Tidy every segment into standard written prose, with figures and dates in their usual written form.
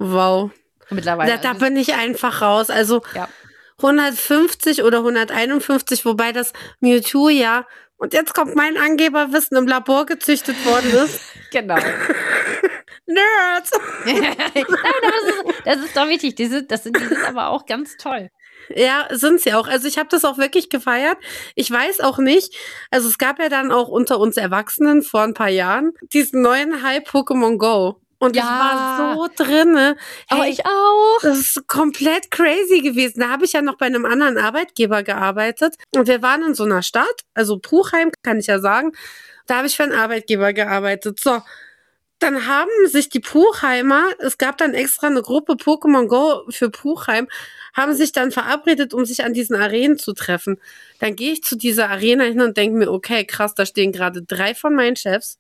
Wow. Mittlerweile. Da bin ich einfach raus. Also Ja. 150 oder 151, wobei das Mewtwo ja, und jetzt kommt mein Angeberwissen, im Labor gezüchtet worden ist. Genau. Nerds! Nein, das ist doch wichtig. Die sind aber auch ganz toll. Ja, sind sie auch. Also ich habe das auch wirklich gefeiert. Ich weiß auch nicht, also es gab ja dann auch unter uns Erwachsenen vor ein paar Jahren diesen neuen Hype Pokémon Go. Und ich war so drinne. Aber ich auch. Das ist komplett crazy gewesen. Da habe ich ja noch bei einem anderen Arbeitgeber gearbeitet. Und wir waren in so einer Stadt, also Puchheim, kann ich ja sagen. Da habe ich für einen Arbeitgeber gearbeitet. So, dann haben sich die Puchheimer, es gab dann extra eine Gruppe Pokémon Go für Puchheim, haben sich dann verabredet, um sich an diesen Arenen zu treffen. Dann gehe ich zu dieser Arena hin und denke mir, okay, krass, da stehen gerade 3 von meinen Chefs.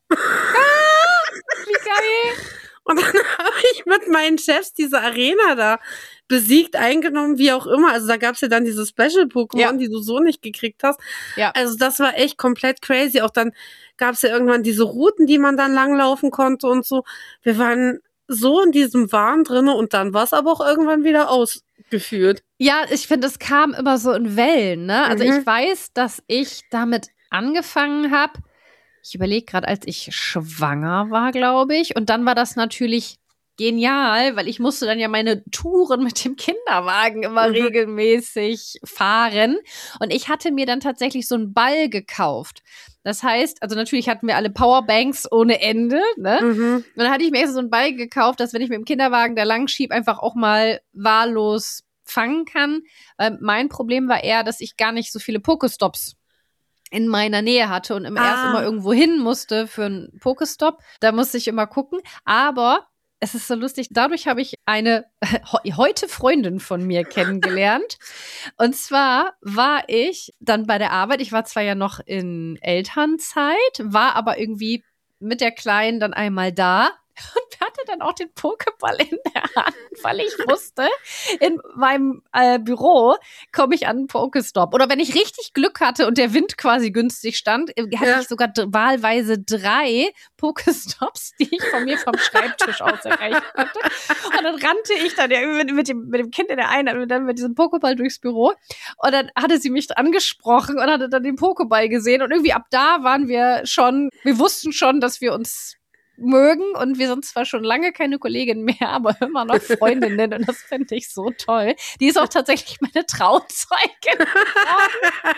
Wie geil. Und dann habe ich mit meinen Chefs diese Arena da besiegt, eingenommen, wie auch immer. Also da gab's ja dann diese Special-Pokémon, die du so nicht gekriegt hast. Ja. Also das war echt komplett crazy. Auch dann gab's ja irgendwann diese Routen, die man dann langlaufen konnte und so. Wir waren so in diesem Wahn drinne und dann war es aber auch irgendwann wieder ausgeführt. Ja, ich finde, es kam immer so in Wellen, ne? Also ich weiß, dass ich damit angefangen habe. Ich überlege gerade, als ich schwanger war, glaube ich. Und dann war das natürlich genial, weil ich musste dann ja meine Touren mit dem Kinderwagen immer regelmäßig fahren. Und ich hatte mir dann tatsächlich so einen Ball gekauft. Das heißt, also natürlich hatten wir alle Powerbanks ohne Ende, ne? Und dann hatte ich mir extra so einen Ball gekauft, dass wenn ich mit dem Kinderwagen da lang schieb, einfach auch mal wahllos fangen kann. Mein Problem war eher, dass ich gar nicht so viele Pokestops in meiner Nähe hatte und erst immer irgendwo hin musste für einen Pokestop. Da musste ich immer gucken. Aber es ist so lustig, dadurch habe ich eine heute Freundin von mir kennengelernt. Und zwar war ich dann bei der Arbeit, ich war zwar ja noch in Elternzeit, war aber irgendwie mit der Kleinen dann einmal da. Und hatte dann auch den Pokéball in der Hand, weil ich wusste, in meinem Büro komme ich an einen Pokestop. Oder wenn ich richtig Glück hatte und der Wind quasi günstig stand, hatte ich sogar wahlweise 3 Pokestops, die ich von mir vom Schreibtisch aus erreichen konnte. Und dann rannte ich dann mit dem Kind in der einen und dann mit diesem Pokéball durchs Büro. Und dann hatte sie mich angesprochen und hatte dann den Pokéball gesehen. Und irgendwie ab da waren wir wussten schon, dass wir uns mögen und wir sind zwar schon lange keine Kolleginnen mehr, aber immer noch Freundinnen und das finde ich so toll. Die ist auch tatsächlich meine Trauzeugin geworden.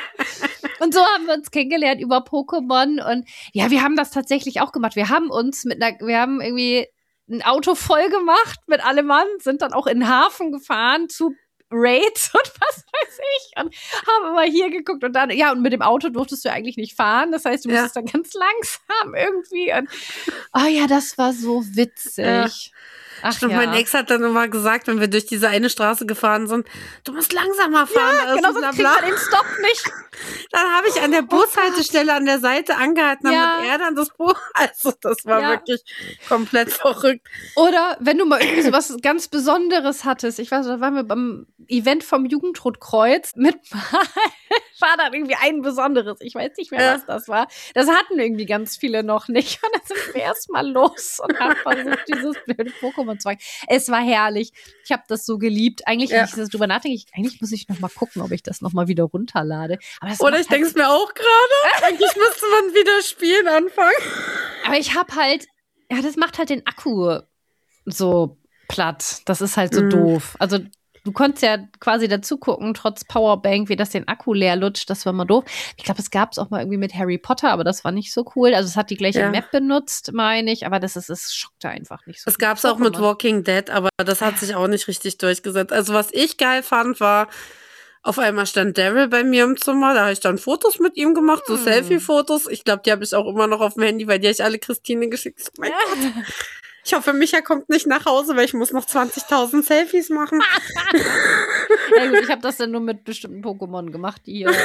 Und so haben wir uns kennengelernt über Pokémon und ja, wir haben das tatsächlich auch gemacht. Wir haben irgendwie ein Auto voll gemacht mit allem Mann, sind dann auch in den Hafen gefahren zu Raids und was weiß ich und haben immer hier geguckt und dann, ja, und mit dem Auto durftest du eigentlich nicht fahren, das heißt, du musstest dann ganz langsam irgendwie und oh ja, das war so witzig. Ja. Ach stimmt, ja. Mein Ex hat dann immer gesagt, wenn wir durch diese eine Straße gefahren sind, du musst langsamer fahren. Ja, genau, sonst kriegt man den Stop nicht. Dann habe ich an der Bushaltestelle an der Seite angehalten, damit er dann das Buch. Also das war wirklich komplett verrückt. Oder wenn du mal irgendwie so was ganz Besonderes hattest, ich weiß, da waren wir beim Event vom Jugendrotkreuz mit war dann irgendwie ein Besonderes. Ich weiß nicht mehr, was das war. Das hatten irgendwie ganz viele noch nicht. Und dann sind wir erstmal los und haben versucht, dieses blöde Pokémon zu fangen. Es war herrlich. Ich habe das so geliebt. Eigentlich, wenn ich das drüber nachdenke, eigentlich muss ich noch mal gucken, ob ich das noch mal wieder runterlade. Aber das oder ich denke es mir auch gerade. Eigentlich müsste man wieder spielen anfangen. Aber ich habe halt, ja, das macht halt den Akku so platt. Das ist halt so doof. Also du konntest ja quasi dazu gucken, trotz Powerbank, wie das den Akku leer lutscht. Das war mal doof. Ich glaube, es gab es auch mal irgendwie mit Harry Potter, aber das war nicht so cool. Also es hat die gleiche Map benutzt, meine ich, aber es schockte einfach nicht so. Es gab es auch mit Walking Dead, aber das hat sich auch nicht richtig durchgesetzt. Also was ich geil fand, war, auf einmal stand Daryl bei mir im Zimmer, da habe ich dann Fotos mit ihm gemacht, so Selfie-Fotos. Ich glaube, die habe ich auch immer noch auf dem Handy, weil die habe ich alle Christine geschickt. Oh mein Gott. Ich hoffe, Micha kommt nicht nach Hause, weil ich muss noch 20.000 Selfies machen. Ja gut, ich habe das dann nur mit bestimmten Pokémon gemacht, die hier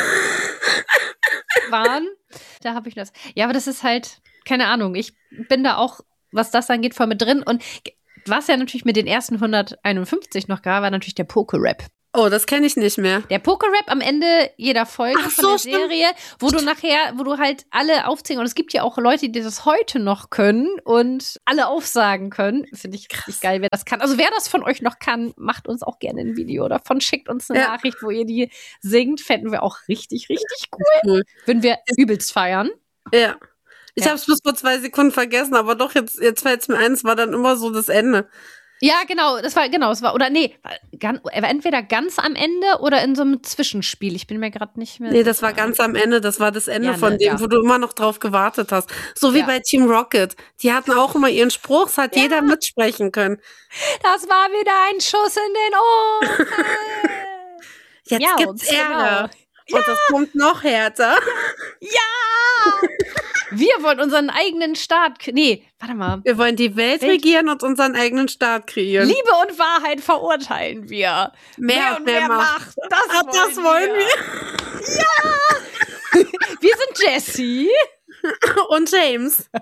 waren. Da habe ich das. Ja, aber das ist halt, keine Ahnung, ich bin da auch, was das angeht, voll mit drin. Und was ja natürlich mit den ersten 151 noch gab, war natürlich der Poké-Rap. Oh, das kenne ich nicht mehr. Der Pokerap am Ende jeder Folge von der Serie, wo du halt alle aufzählen. Und es gibt ja auch Leute, die das heute noch können und alle aufsagen können. Finde ich richtig geil, wer das kann. Also wer das von euch noch kann, macht uns auch gerne ein Video davon. Schickt uns eine Nachricht, wo ihr die singt. Fänden wir auch richtig, richtig cool. Würden wir übelst feiern. Ja. Ich habe es bis vor 2 Sekunden vergessen, aber doch, jetzt fällt es mir ein, es war dann immer so das Ende. Ja, es war, entweder ganz am Ende oder in so einem Zwischenspiel. Ich bin mir gerade nicht mehr. Nee, das war ganz am Ende, das war das Ende von dem, wo du immer noch drauf gewartet hast. So wie bei Team Rocket. Die hatten auch immer ihren Spruch, es hat jeder mitsprechen können. Das war wieder ein Schuss in den Ohren. Jetzt gibt's Ärger. Genau. Und das kommt noch härter. Ja! Wir wollen unseren eigenen Staat. Nee, warte mal. Wir wollen die Welt regieren und unseren eigenen Staat kreieren. Liebe und Wahrheit verurteilen wir. Mehr und mehr Macht. Das wollen wir. Ja! Wir sind Jessie. Und James.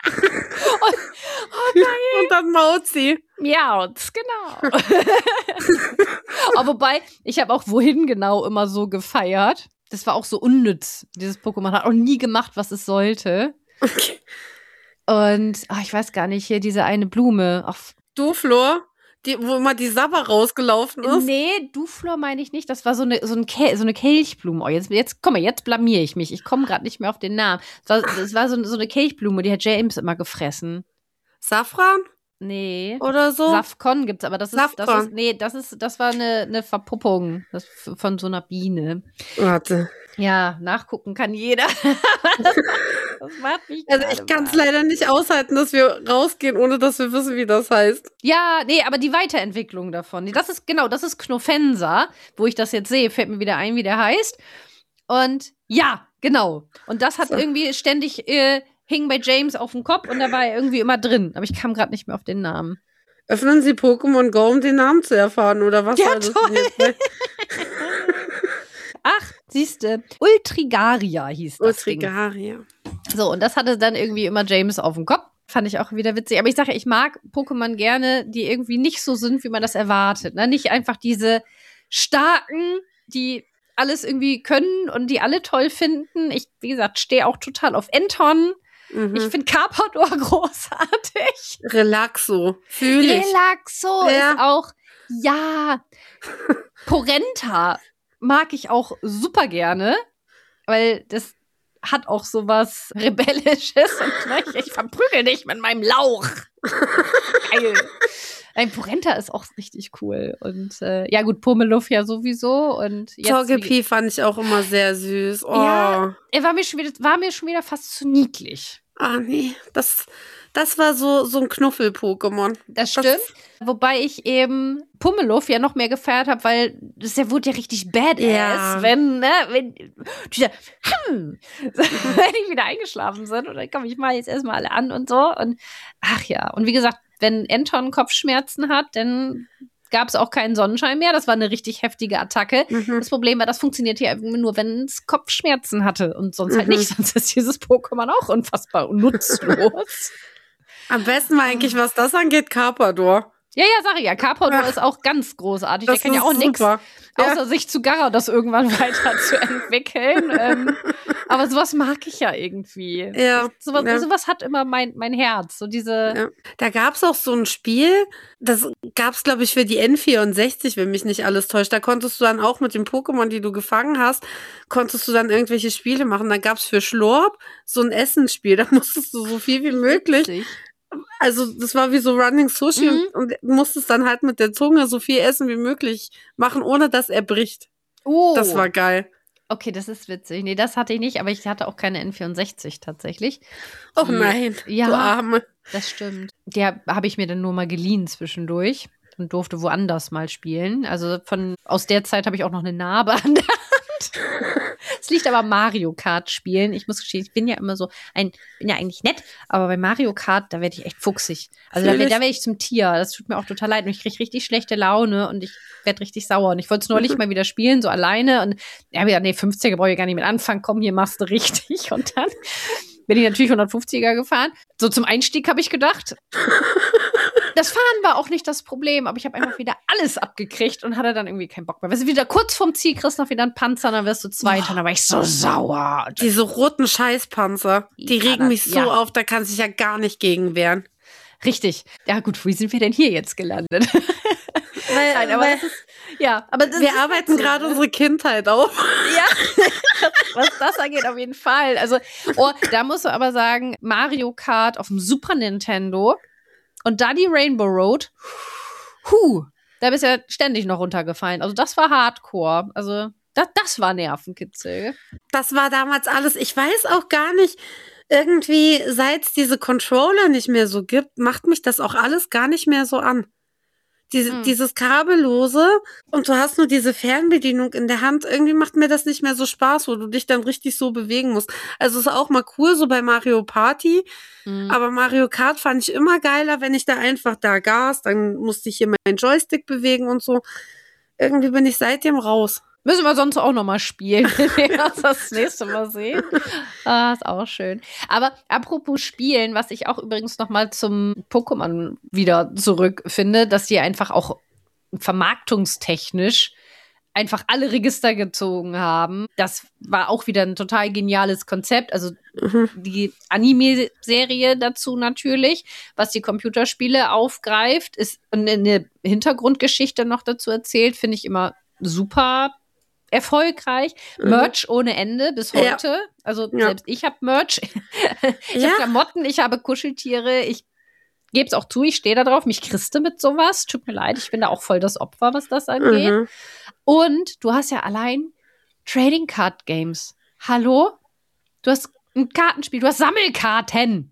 Und dann Mauzi. Miauts, genau. Aber wobei, ich habe auch wohin genau immer so gefeiert. Das war auch so unnütz. Dieses Pokémon hat auch nie gemacht, was es sollte. Okay. Und ich weiß gar nicht, hier diese eine Blume. Duflor, wo immer die Sabber rausgelaufen ist. Nee, Duflor meine ich nicht. Das war so eine Kelchblume. Oh, jetzt blamier ich mich. Ich komme gerade nicht mehr auf den Namen. Das war so eine Kelchblume, die hat James immer gefressen. Safran? Nee. Oder so? Safkon gibt's, aber das war eine Verpuppung von so einer Biene. Warte. Ja, nachgucken kann jeder. Das macht mich ich kann es leider nicht aushalten, dass wir rausgehen, ohne dass wir wissen, wie das heißt. Ja, nee, aber die Weiterentwicklung davon. Das ist Knofensa, wo ich das jetzt sehe, fällt mir wieder ein, wie der heißt. Und ja, genau. Und das hat irgendwie ständig hing bei James auf dem Kopf und da war er irgendwie immer drin. Aber ich kam gerade nicht mehr auf den Namen. Öffnen Sie Pokémon Go, um den Namen zu erfahren, oder was? Ja, toll. Ach, siehste, Ultrigaria hieß das Ultrigaria. Ding. So, und das hatte dann irgendwie immer James auf dem Kopf. Fand ich auch wieder witzig. Aber ich sage, ich mag Pokémon gerne, die irgendwie nicht so sind, wie man das erwartet. Ne? Nicht einfach diese starken, die alles irgendwie können und die alle toll finden. Ich, wie gesagt, stehe auch total auf Enton. Ich finde Carpador großartig. Relaxo. Fühl ich. Relaxo ist auch, ja. Porenta mag ich auch super gerne, weil das hat auch sowas Rebellisches und ich verprügel dich mit meinem Lauch. Geil. Ein Porenta ist auch richtig cool. Und ja gut, Pummeluff ja sowieso. Und jetzt Togepi fand ich auch immer sehr süß. Oh. Ja, er war mir schon wieder fast zu niedlich. Ah nee, das war so ein Knuffel-Pokémon. Das stimmt. Wobei ich eben Pummeluff ja noch mehr gefeiert habe, weil der wurde ja richtig badass, wenn die wieder eingeschlafen sind. Und dann komme ich mal jetzt erstmal alle an und so. Und ach ja, und wie gesagt, wenn Enton Kopfschmerzen hat, dann gab es auch keinen Sonnenschein mehr. Das war eine richtig heftige Attacke. Das Problem war, das funktioniert hier nur, wenn es Kopfschmerzen hatte und sonst halt nicht. Sonst ist dieses Pokémon auch unfassbar nutzlos. Am besten war eigentlich, was das angeht, Carpador. Ja, sag ich ja. Carpador ist auch ganz großartig. Der kann ja auch nichts, außer sich zu Gyarados irgendwann weiter zu entwickeln. Aber sowas mag ich ja irgendwie. Ja. Sowas hat immer mein Herz. So diese. Ja. Da gab's auch so ein Spiel, das gab's, glaube ich, für die N64, wenn mich nicht alles täuscht. Da konntest du dann auch mit den Pokémon, die du gefangen hast, konntest du dann irgendwelche Spiele machen. Dann gab's für Schlorp so ein Essensspiel. Da musstest du so viel wie möglich. Witzig. Also das war wie so Running Sushi und du musstest dann halt mit der Zunge so viel essen wie möglich machen, ohne dass er bricht. Oh. Das war geil. Okay, das ist witzig. Nee, das hatte ich nicht, aber ich hatte auch keine N64 tatsächlich. Oh nein, ja, du Arme. Das stimmt. Die habe ich mir dann nur mal geliehen zwischendurch und durfte woanders mal spielen. Also aus der Zeit habe ich auch noch eine Narbe an der Hand. Es liegt aber am Mario Kart spielen. Ich muss gestehen, ich bin ja immer so bin ja eigentlich nett, aber bei Mario Kart, da werde ich echt fuchsig. Also da werde ich zum Tier. Das tut mir auch total leid. Und ich kriege richtig schlechte Laune und ich werde richtig sauer. Und ich wollte es neulich mal wieder spielen, so alleine. Und ja, wieder, nee, 50er brauche ich gar nicht mit anfangen. Komm, hier machst du richtig. Und dann bin ich natürlich 150er gefahren. So zum Einstieg habe ich gedacht. das Fahren war auch nicht das Problem, aber ich habe einfach wieder alles abgekriegt und hatte dann irgendwie keinen Bock mehr. Weißt du, wieder kurz vorm Ziel kriegst du noch wieder einen Panzer, dann wirst du Zweiter, dann war ich so sauer. Diese roten Scheißpanzer, die regen mich so auf, da kann sich ja gar nicht gegen wehren. Richtig. Ja gut, wie sind wir denn hier jetzt gelandet? Nein, aber das ist, wir arbeiten gerade unsere Kindheit auf. Ja, was das angeht, auf jeden Fall. Also, da musst du aber sagen, Mario Kart auf dem Super Nintendo und da die Rainbow Road, da bist du ja ständig noch runtergefallen. Also das war Hardcore. Also das war Nervenkitzel. Das war damals alles. Ich weiß auch gar nicht, irgendwie, seit es diese Controller nicht mehr so gibt, macht mich das auch alles gar nicht mehr so an. Dieses Kabellose und du hast nur diese Fernbedienung in der Hand. Irgendwie macht mir das nicht mehr so Spaß, wo du dich dann richtig so bewegen musst. Also ist auch mal cool, so bei Mario Party. Aber Mario Kart fand ich immer geiler, wenn ich da einfach gas, dann musste ich hier meinen Joystick bewegen und so. Irgendwie bin ich seitdem raus. Müssen wir sonst auch noch mal spielen, wenn wir uns das nächste Mal sehen. Ist auch schön. Aber apropos Spielen, was ich auch übrigens noch mal zum Pokémon wieder zurückfinde, dass die einfach auch vermarktungstechnisch einfach alle Register gezogen haben. Das war auch wieder ein total geniales Konzept. Also die Anime-Serie dazu natürlich, was die Computerspiele aufgreift, ist eine Hintergrundgeschichte noch dazu erzählt, finde ich immer super erfolgreich. Merch ohne Ende bis heute. Ja. Also selbst ich habe Merch. Ich habe Klamotten, ich habe Kuscheltiere. Ich gebe es auch zu, ich stehe da drauf. Mich christe mit sowas. Tut mir leid, ich bin da auch voll das Opfer, was das angeht. Und du hast ja allein Trading Card Games. Hallo? Du hast ein Kartenspiel, du hast Sammelkarten.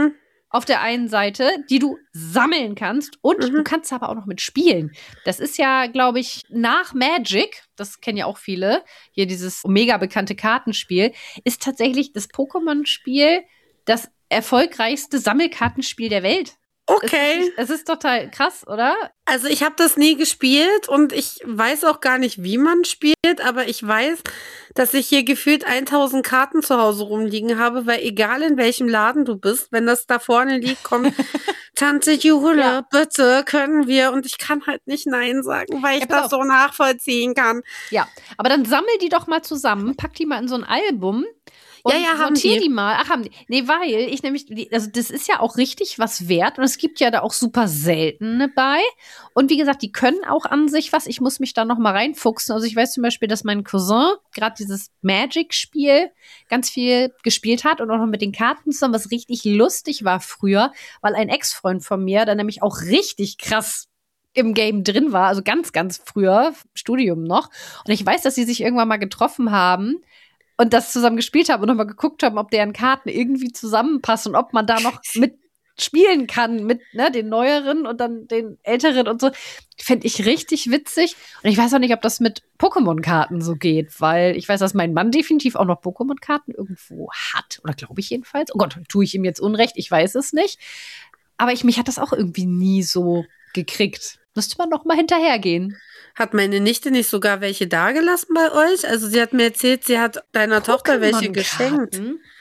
Auf der einen Seite, die du sammeln kannst und du kannst aber auch noch mit spielen. Das ist ja, glaube ich, nach Magic, das kennen ja auch viele, hier dieses mega bekannte Kartenspiel, ist tatsächlich das Pokémon-Spiel das erfolgreichste Sammelkartenspiel der Welt. Okay. Es ist total krass, oder? Also ich habe das nie gespielt und ich weiß auch gar nicht, wie man spielt, aber ich weiß, dass ich hier gefühlt 1000 Karten zu Hause rumliegen habe, weil egal in welchem Laden du bist, wenn das da vorne liegt, kommt Tante Jule, bitte können wir, und ich kann halt nicht Nein sagen, weil ich das so nachvollziehen kann. Ja, aber dann sammel die doch mal zusammen, pack die mal in so ein Album. Und haben die mal. Ach, haben die. Nee, weil ich nämlich, also das ist ja auch richtig was wert und es gibt ja da auch super seltene bei. Und wie gesagt, die können auch an sich was. Ich muss mich da noch mal reinfuchsen. Also ich weiß zum Beispiel, dass mein Cousin gerade dieses Magic-Spiel ganz viel gespielt hat und auch noch mit den Karten zusammen, was richtig lustig war früher, weil ein Ex-Freund von mir da nämlich auch richtig krass im Game drin war, also ganz, ganz früher, Studium noch. Und ich weiß, dass sie sich irgendwann mal getroffen haben und das zusammen gespielt haben und nochmal geguckt haben, ob deren Karten irgendwie zusammenpassen und ob man da noch mitspielen kann mit den neueren und dann den älteren und so. Fände ich richtig witzig. Und ich weiß auch nicht, ob das mit Pokémon-Karten so geht, weil ich weiß, dass mein Mann definitiv auch noch Pokémon-Karten irgendwo hat. Oder glaube ich jedenfalls. Oh Gott, tue ich ihm jetzt Unrecht? Ich weiß es nicht. Aber mich hat das auch irgendwie nie so gekriegt. Müsste man noch mal hinterhergehen. Hat meine Nichte nicht sogar welche dagelassen bei euch? Also sie hat mir erzählt, sie hat deiner Tochter welche geschenkt.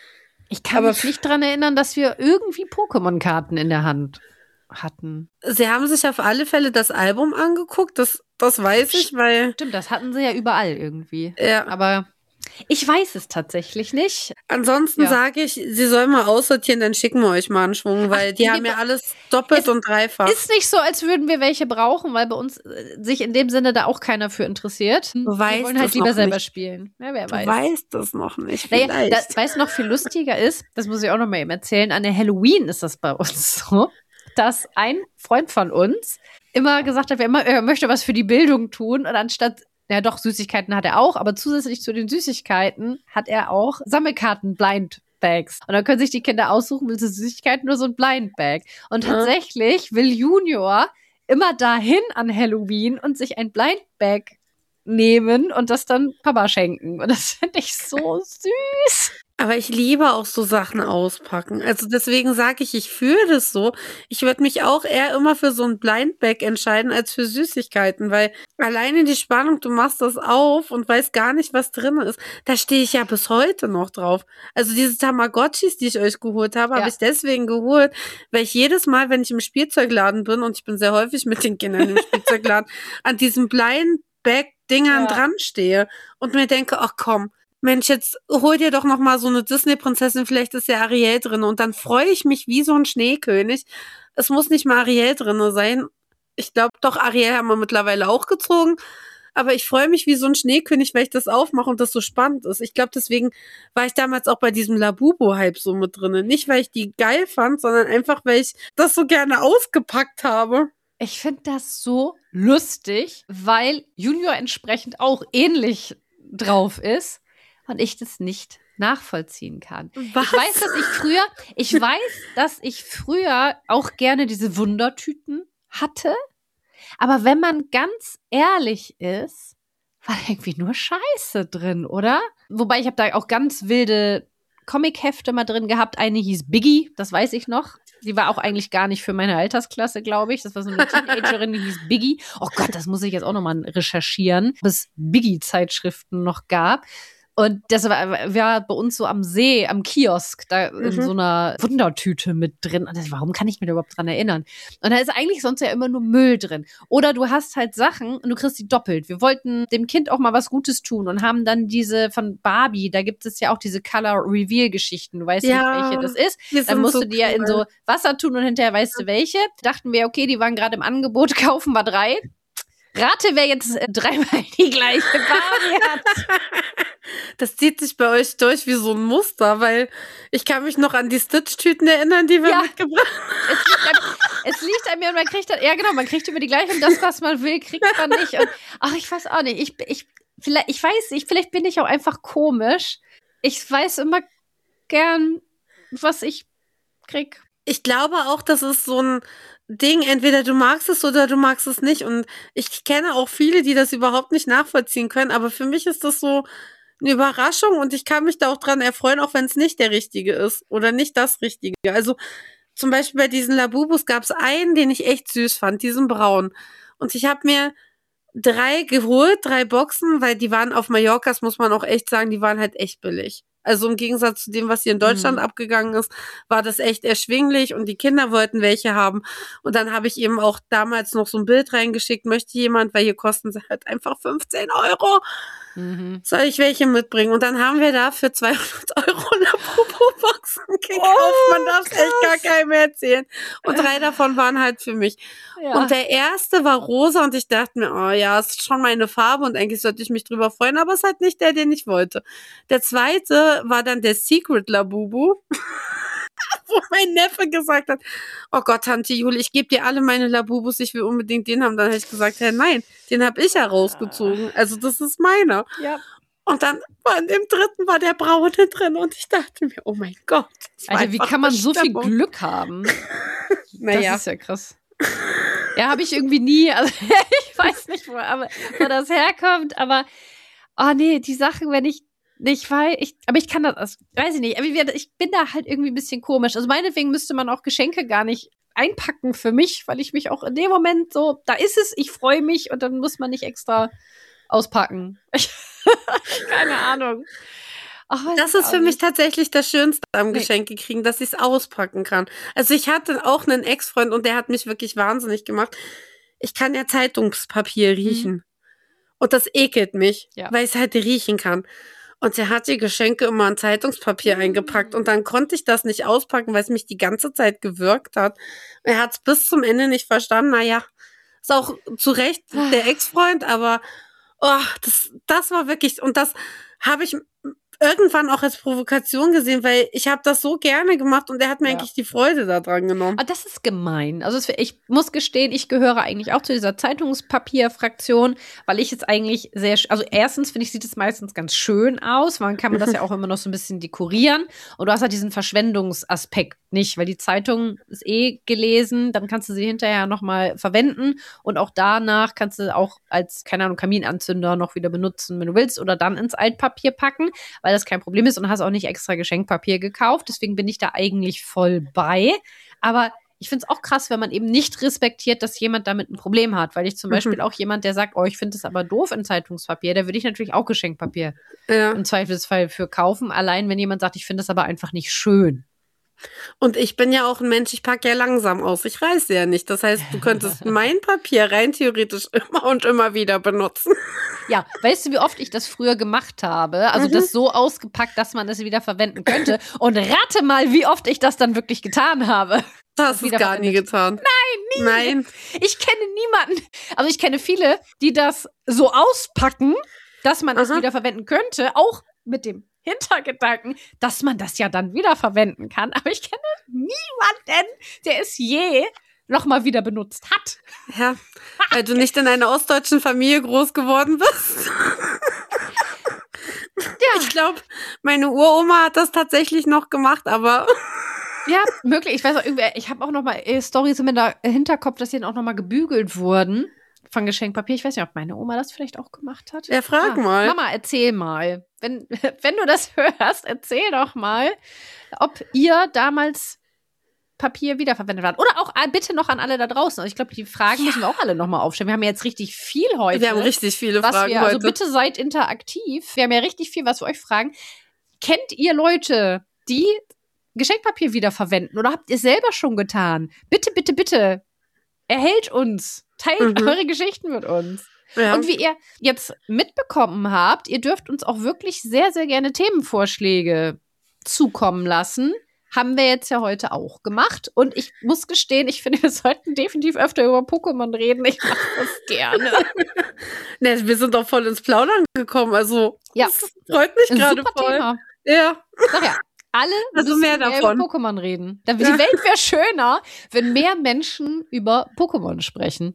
Ich kann mich nicht dran erinnern, dass wir irgendwie Pokémon-Karten in der Hand hatten. Sie haben sich auf alle Fälle das Album angeguckt, das weiß ich, weil... Stimmt, das hatten sie ja überall irgendwie. Ja. Aber ich weiß es tatsächlich nicht. Ansonsten sage ich, sie soll mal aussortieren, dann schicken wir euch mal einen Schwung, weil die haben ja alles doppelt und dreifach. Ist nicht so, als würden wir welche brauchen, weil bei uns sich in dem Sinne da auch keiner für interessiert. Wir wollen halt lieber selber spielen. Ja, wer weiß. Du weißt das noch nicht. Weißt du, noch viel lustiger ist, das muss ich auch noch mal eben erzählen, an der Halloween ist das bei uns so, dass ein Freund von uns immer gesagt hat, er möchte was für die Bildung tun und anstatt Süßigkeiten hat er auch, aber zusätzlich zu den Süßigkeiten hat er auch Sammelkarten, Blind Bags. Und dann können sich die Kinder aussuchen, will sie Süßigkeiten oder so ein Blind Bag. Und tatsächlich will Junior immer dahin an Halloween und sich ein Blind Bag nehmen und das dann Papa schenken. Und das finde ich so süß. Aber ich liebe auch so Sachen auspacken. Also deswegen sage ich fühle das so. Ich würde mich auch eher immer für so ein Blind Bag entscheiden als für Süßigkeiten, weil alleine die Spannung, du machst das auf und weißt gar nicht, was drin ist. Da stehe ich ja bis heute noch drauf. Also diese Tamagotchis, die ich euch geholt habe, habe Ja. ich deswegen geholt, weil ich jedes Mal, wenn ich im Spielzeugladen bin, und ich bin sehr häufig mit den Kindern im Spielzeugladen, an diesen Blind Bag Dingern dran stehe und mir denke, ach komm, Mensch, jetzt hol dir doch noch mal so eine Disney-Prinzessin, vielleicht ist ja Ariel drin. Und dann freue ich mich wie so ein Schneekönig. Es muss nicht mal Ariel drin sein. Ich glaube, doch, Ariel haben wir mittlerweile auch gezogen. Aber ich freue mich wie so ein Schneekönig, weil ich das aufmache und das so spannend ist. Ich glaube, deswegen war ich damals auch bei diesem Labubu-Hype so mit drin. Nicht, weil ich die geil fand, sondern einfach, weil ich das so gerne ausgepackt habe. Ich finde das so lustig, weil Junior entsprechend auch ähnlich drauf ist und ich das nicht nachvollziehen kann. Was? Ich weiß, dass ich früher auch gerne diese Wundertüten hatte, aber wenn man ganz ehrlich ist, war da irgendwie nur Scheiße drin, oder? Wobei ich habe da auch ganz wilde Comic-Hefte mal drin gehabt. Eine hieß Biggie, das weiß ich noch. Die war auch eigentlich gar nicht für meine Altersklasse, glaube ich. Das war so eine Teenagerin, die hieß Biggie. Oh Gott, das muss ich jetzt auch nochmal recherchieren, ob es Biggie-Zeitschriften noch gab. Und das war bei uns so am See, am Kiosk, da in so einer Wundertüte mit drin. Und warum kann ich mich da überhaupt dran erinnern? Und da ist eigentlich sonst ja immer nur Müll drin. Oder du hast halt Sachen und du kriegst die doppelt. Wir wollten dem Kind auch mal was Gutes tun und haben dann diese von Barbie, da gibt es ja auch diese Color-Reveal-Geschichten. Du weißt nicht, welche das ist. Dann musst du die ja in so Wasser tun und hinterher weißt du welche. Dachten wir, okay, die waren gerade im Angebot, kaufen wir 3. Rate, wer jetzt 3-mal die gleiche Barbie hat. Das zieht sich bei euch durch wie so ein Muster, weil ich kann mich noch an die Stitch-Tüten erinnern, die wir mitgebracht haben. Es liegt an mir und man kriegt dann, ja genau, man kriegt immer die gleiche und das, was man will, kriegt man nicht. Und, ach, ich weiß auch nicht. Ich weiß nicht, vielleicht bin ich auch einfach komisch. Ich weiß immer gern, was ich krieg. Ich glaube auch, das ist so ein Ding, entweder du magst es oder du magst es nicht. Und ich kenne auch viele, die das überhaupt nicht nachvollziehen können. Aber für mich ist das so eine Überraschung und ich kann mich da auch dran erfreuen, auch wenn es nicht der Richtige ist oder nicht das Richtige. Also zum Beispiel bei diesen Labubus gab es einen, den ich echt süß fand, diesen Braun. Und ich habe mir 3 geholt, 3 Boxen, weil die waren auf Mallorca, das muss man auch echt sagen, die waren halt echt billig. Also im Gegensatz zu dem, was hier in Deutschland abgegangen ist, war das echt erschwinglich und die Kinder wollten welche haben. Und dann habe ich eben auch damals noch so ein Bild reingeschickt, möchte jemand, weil hier kosten sie halt einfach 15 €. Soll ich welche mitbringen? Und dann haben wir da für 200 € Labubu-Boxen gekauft. Man darf es echt gar keinem mehr erzählen. Und 3 davon waren halt für mich. Ja. Und der erste war rosa und ich dachte mir, oh ja, ist schon meine Farbe und eigentlich sollte ich mich drüber freuen, aber es ist halt nicht der, den ich wollte. Der zweite war dann der Secret Labubu. Wo mein Neffe gesagt hat, oh Gott, Tante Jule, ich gebe dir alle meine Labubus, ich will unbedingt den haben. Dann habe ich gesagt, hey, nein, den habe ich herausgezogen. Also das ist meiner. Ja. Und dann war in dem dritten war der braune drin und ich dachte mir, oh mein Gott. Also wie kann man so viel Glück haben? Naja. Das ist ja krass. Ja, habe ich irgendwie nie, also ich weiß nicht, wo das herkommt, aber oh nee, die Sachen, wenn ich nicht weiß, aber ich kann das, weiß ich nicht, ich bin da halt irgendwie ein bisschen komisch. Also meinetwegen müsste man auch Geschenke gar nicht einpacken für mich, weil ich mich auch in dem Moment so, da ist es, ich freue mich und dann muss man nicht extra auspacken. Keine Ahnung. Ach, das ist für mich tatsächlich das Schönste am Geschenke kriegen, dass ich es auspacken kann. Also ich hatte auch einen Ex-Freund und der hat mich wirklich wahnsinnig gemacht. Ich kann ja Zeitungspapier riechen. Und das ekelt mich, weil ich es halt riechen kann. Und er hat die Geschenke immer in Zeitungspapier eingepackt und dann konnte ich das nicht auspacken, weil es mich die ganze Zeit gewürgt hat. Er hat es bis zum Ende nicht verstanden. Naja, ist auch zu Recht der Ex-Freund, aber das war wirklich, und das habe ich irgendwann auch als Provokation gesehen, weil ich habe das so gerne gemacht und er hat mir eigentlich die Freude daran genommen. Aber das ist gemein. Also ich muss gestehen, ich gehöre eigentlich auch zu dieser Zeitungspapierfraktion, weil ich es eigentlich also erstens finde ich, sieht es meistens ganz schön aus, man kann das ja auch immer noch so ein bisschen dekorieren und du hast halt diesen Verschwendungsaspekt nicht, weil die Zeitung ist gelesen, dann kannst du sie hinterher nochmal verwenden und auch danach kannst du auch als, keine Ahnung, Kaminanzünder noch wieder benutzen, wenn du willst, oder dann ins Altpapier packen, weil weil das kein Problem ist und hast auch nicht extra Geschenkpapier gekauft. Deswegen bin ich da eigentlich voll bei. Aber ich finde es auch krass, wenn man eben nicht respektiert, dass jemand damit ein Problem hat. Weil ich zum Beispiel auch jemand, der sagt, oh, ich finde es aber doof in Zeitungspapier, da würde ich natürlich auch Geschenkpapier im Zweifelsfall für kaufen. Allein, wenn jemand sagt, ich finde es aber einfach nicht schön. Und ich bin ja auch ein Mensch, ich packe ja langsam aus. Ich reise ja nicht. Das heißt, du könntest mein Papier rein theoretisch immer und immer wieder benutzen. Ja, weißt du, wie oft ich das früher gemacht habe? Also das so ausgepackt, dass man es wieder verwenden könnte. Und rate mal, wie oft ich das dann wirklich getan habe. Das hast du gar nie getan. Nein, nie. Nein. Ich kenne niemanden. Also ich kenne viele, die das so auspacken, dass man es wieder verwenden könnte. Auch mit dem Hintergedanken, dass man das ja dann wieder verwenden kann. Aber ich kenne niemanden, der es je noch mal wieder benutzt hat. Ja, weil du nicht in einer ostdeutschen Familie groß geworden bist. Ja. Ich glaube, meine Uroma hat das tatsächlich noch gemacht, aber ja, möglich. Ich weiß auch, ich habe auch noch mal Storys im Hinterkopf, dass die dann auch noch mal gebügelt wurden von Geschenkpapier. Ich weiß nicht, ob meine Oma das vielleicht auch gemacht hat. Ja, frag mal. Mama, erzähl mal. Wenn du das hörst, erzähl doch mal, ob ihr damals Papier wiederverwendet habt. Oder auch bitte noch an alle da draußen. Also ich glaube, die Fragen müssen wir auch alle noch mal aufstellen. Wir haben ja jetzt richtig viel heute. Wir haben richtig viele Fragen heute. Also bitte seid interaktiv. Wir haben ja richtig viel, was wir euch fragen. Kennt ihr Leute, die Geschenkpapier wiederverwenden? Oder habt ihr selber schon getan? Bitte, bitte, bitte. Erhellt uns. Teilt eure Geschichten mit uns. Ja. Und wie ihr jetzt mitbekommen habt, ihr dürft uns auch wirklich sehr, sehr gerne Themenvorschläge zukommen lassen. Haben wir jetzt ja heute auch gemacht. Und ich muss gestehen, ich finde, wir sollten definitiv öfter über Pokémon reden. Ich mache das gerne. Ne, wir sind doch voll ins Plaudern gekommen. Also, das freut mich gerade voll. Thema. Ja. Sag ja, alle müssen mehr über Pokémon reden. Die Welt wäre schöner, wenn mehr Menschen über Pokémon sprechen.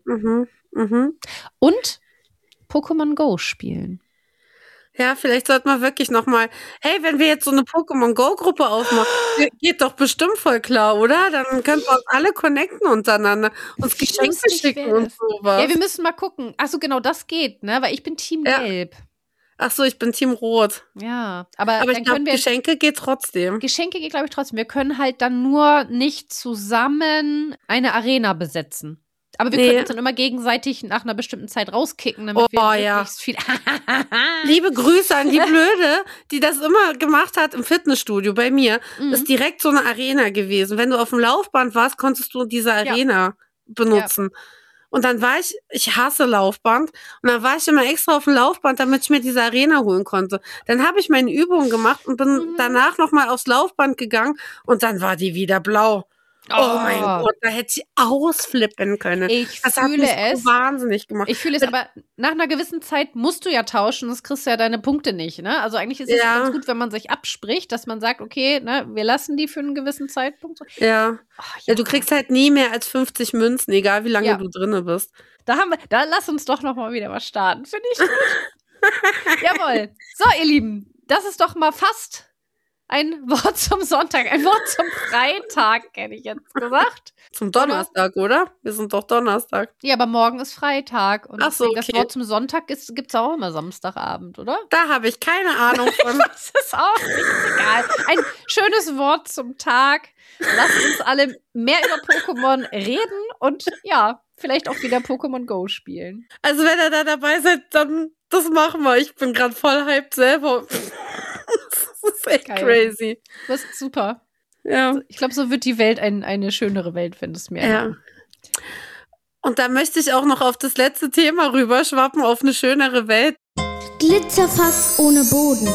Und Pokémon Go spielen. Ja, vielleicht sollten wir wirklich noch mal, hey, wenn wir jetzt so eine Pokémon Go-Gruppe aufmachen, geht doch bestimmt voll klar, oder? Dann können wir uns alle connecten untereinander, uns Geschenke schicken und sowas. Ja, wir müssen mal gucken. Achso, genau, das geht, ne? Weil ich bin Team Gelb. Ach so, ich bin Team Rot. Ja, aber ich dann glaube, Geschenke geht trotzdem. Geschenke geht, glaube ich, trotzdem. Wir können halt dann nur nicht zusammen eine Arena besetzen. Aber wir können uns dann immer gegenseitig nach einer bestimmten Zeit rauskicken, damit wir möglichst viel. Liebe Grüße an die Blöde, die das immer gemacht hat im Fitnessstudio bei mir. Ist direkt so eine Arena gewesen. Wenn du auf dem Laufband warst, konntest du diese Arena benutzen. Ja. Und dann war ich hasse Laufband, und dann war ich immer extra auf dem Laufband, damit ich mir diese Arena holen konnte. Dann habe ich meine Übungen gemacht und bin danach nochmal aufs Laufband gegangen, und dann war die wieder blau. Oh mein Gott, da hätte ich ausflippen können. Das hat mich so wahnsinnig gemacht. Ich fühle es, aber nach einer gewissen Zeit musst du ja tauschen, sonst kriegst du ja deine Punkte nicht, ne? Also eigentlich ist es ganz gut, wenn man sich abspricht, dass man sagt, okay, ne, wir lassen die für einen gewissen Zeitpunkt. Ja. Ja, du kriegst halt nie mehr als 50 Münzen, egal wie lange du drinne bist. Da lass uns doch noch mal wieder was starten, finde ich gut. Jawohl. So, ihr Lieben, das ist doch mal fast ein Wort zum Sonntag, ein Wort zum Freitag, hätte ich jetzt gesagt. Zum Donnerstag, oder? Wir sind doch Donnerstag. Ja, aber morgen ist Freitag. Und ach so, okay. Das Wort zum Sonntag gibt es auch immer Samstagabend, oder? Da habe ich keine Ahnung von. Das ist auch nicht egal. Ein schönes Wort zum Tag. Lasst uns alle mehr über Pokémon reden und vielleicht auch wieder Pokémon Go spielen. Also wenn ihr da dabei seid, dann das machen wir. Ich bin gerade voll hyped selber. Das ist echt crazy. Das ist super. Ja. Ich glaube, so wird die Welt eine schönere Welt, wenn es mehr machen. Und da möchte ich auch noch auf das letzte Thema rüberschwappen, auf eine schönere Welt. Glitzerfass ohne Boden.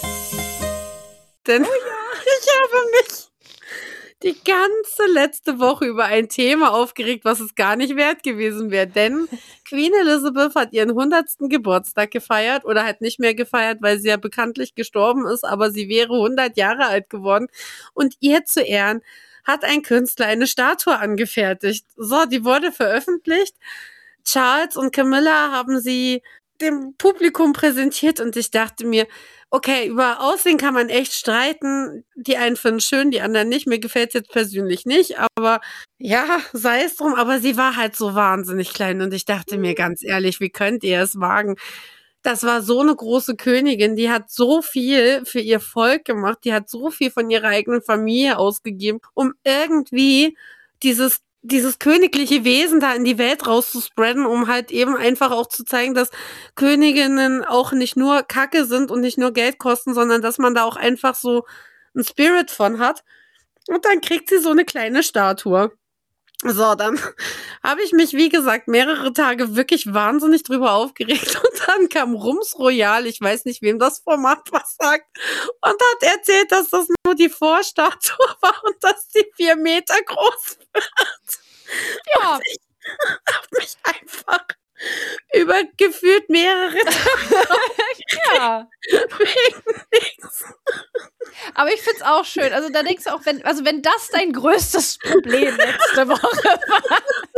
Denn ich habe mich die ganze letzte Woche über ein Thema aufgeregt, was es gar nicht wert gewesen wäre. Denn Queen Elizabeth hat ihren 100. Geburtstag gefeiert, oder halt nicht mehr gefeiert, weil sie ja bekanntlich gestorben ist, aber sie wäre 100 Jahre alt geworden. Und ihr zu Ehren hat ein Künstler eine Statue angefertigt. So, die wurde veröffentlicht. Charles und Camilla haben sie dem Publikum präsentiert, und ich dachte mir, okay, über Aussehen kann man echt streiten. Die einen finden es schön, die anderen nicht. Mir gefällt es jetzt persönlich nicht, aber ja, sei es drum. Aber sie war halt so wahnsinnig klein, und ich dachte mir ganz ehrlich, wie könnt ihr es wagen, das war so eine große Königin, die hat so viel für ihr Volk gemacht, die hat so viel von ihrer eigenen Familie ausgegeben, um irgendwie dieses königliche Wesen da in die Welt rauszuspreaden, um halt eben einfach auch zu zeigen, dass Königinnen auch nicht nur Kacke sind und nicht nur Geld kosten, sondern dass man da auch einfach so einen Spirit von hat. Und dann kriegt sie so eine kleine Statue. So, dann habe ich mich, wie gesagt, mehrere Tage wirklich wahnsinnig drüber aufgeregt. Und dann kam Rums Royal, ich weiß nicht, wem das Format was sagt, und hat erzählt, dass das nur die Vorstatue war und dass die 4 Meter groß wird. Ja. Und ich habe mich einfach über gefühlt mehrere Tage Ja. wegen nichts. Aber ich find's auch schön. Also da denkst du auch, wenn das dein größtes Problem letzte Woche war,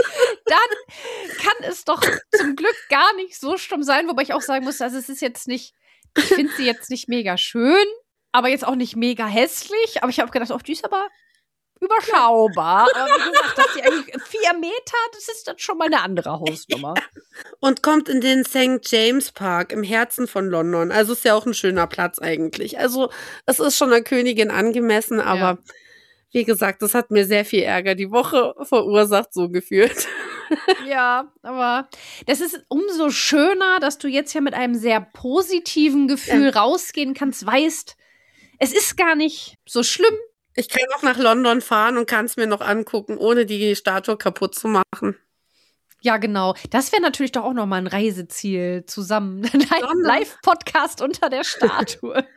dann kann es doch zum Glück gar nicht so schlimm sein. Wobei ich auch sagen muss, also es ist jetzt nicht, ich finde sie jetzt nicht mega schön, aber jetzt auch nicht mega hässlich. Aber ich habe gedacht, die ist aber überschaubar. Aber wie gesagt, dass die eigentlich 4 Meter, das ist dann schon mal eine andere Hausnummer. Und kommt in den St. James Park im Herzen von London. Also ist ja auch ein schöner Platz eigentlich. Also es ist schon der Königin angemessen, aber wie gesagt, das hat mir sehr viel Ärger die Woche verursacht, so gefühlt. Ja, aber das ist umso schöner, dass du jetzt ja mit einem sehr positiven Gefühl rausgehen kannst, weißt, es ist gar nicht so schlimm. Ich kann auch nach London fahren und kann es mir noch angucken, ohne die Statue kaputt zu machen. Ja, genau. Das wäre natürlich doch auch noch mal ein Reiseziel zusammen. Ein Live-Podcast unter der Statue.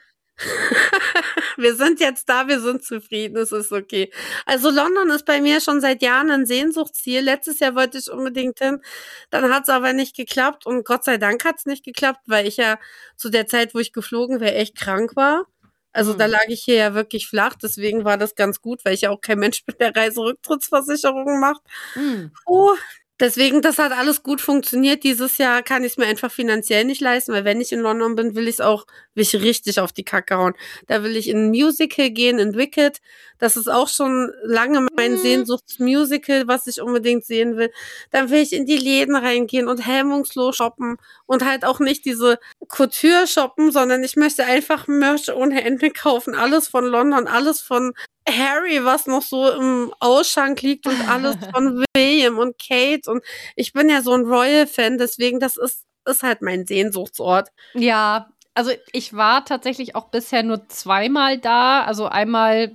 Wir sind jetzt da, wir sind zufrieden, es ist okay. Also London ist bei mir schon seit Jahren ein Sehnsuchtsziel. Letztes Jahr wollte ich unbedingt hin, dann hat es aber nicht geklappt und Gott sei Dank hat es nicht geklappt, weil ich ja zu der Zeit, wo ich geflogen wäre, echt krank war. Also da lag ich hier ja wirklich flach, deswegen war das ganz gut, weil ich ja auch kein Mensch bin, der Reiserücktrittsversicherungen macht. Oh, deswegen, das hat alles gut funktioniert. Dieses Jahr kann ich es mir einfach finanziell nicht leisten, weil wenn ich in London bin, will ich richtig auf die Kacke hauen. Da will ich in ein Musical gehen, in Wicked. Das ist auch schon lange mein Sehnsuchtsmusical, was ich unbedingt sehen will. Dann will ich in die Läden reingehen und hemmungslos shoppen und halt auch nicht diese Couture shoppen, sondern ich möchte einfach Merch ohne Ende kaufen. Alles von London, alles von Harry, was noch so im Ausschank liegt und alles von William und Kate. Und ich bin ja so ein Royal-Fan, deswegen das ist halt mein Sehnsuchtsort. Ja, also ich war tatsächlich auch bisher nur 2-mal da. Also einmal,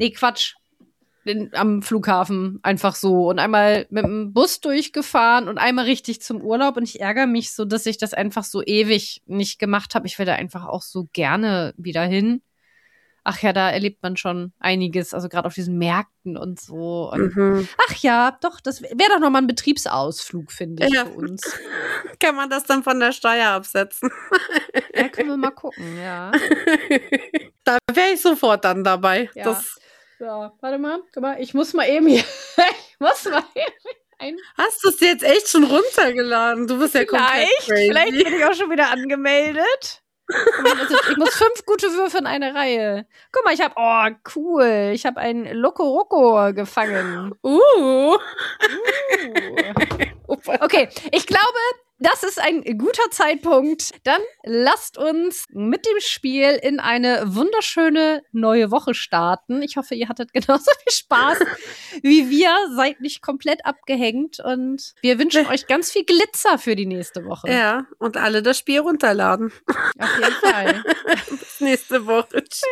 am Flughafen einfach so und einmal mit dem Bus durchgefahren und einmal richtig zum Urlaub. Und ich ärgere mich so, dass ich das einfach so ewig nicht gemacht habe. Ich will da einfach auch so gerne wieder hin. Ach ja, da erlebt man schon einiges, also gerade auf diesen Märkten und so. Und ach ja, doch, das wäre doch nochmal ein Betriebsausflug, finde ich, für uns. Kann man das dann von der Steuer absetzen? Ja, können wir mal gucken, ja. Da wäre ich sofort dann dabei. Ja. So, warte mal, guck mal, ich muss mal eben hier, Hast du es jetzt echt schon runtergeladen? Du bist ja komplett crazy. Vielleicht bin ich auch schon wieder angemeldet. Ich muss 5 gute Würfe in eine Reihe. Guck mal, cool. Ich habe einen Loco gefangen. Okay, ich glaube, das ist ein guter Zeitpunkt. Dann lasst uns mit dem Spiel in eine wunderschöne neue Woche starten. Ich hoffe, ihr hattet genauso viel Spaß wie wir. Seid nicht komplett abgehängt und wir wünschen euch ganz viel Glitzer für die nächste Woche. Ja, und alle das Spiel runterladen. Auf jeden Fall. Bis nächste Woche. Tschüss.